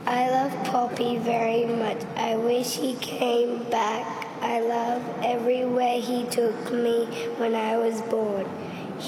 I love Poppy very much. I wish he came back. I love every way he took me when I was born.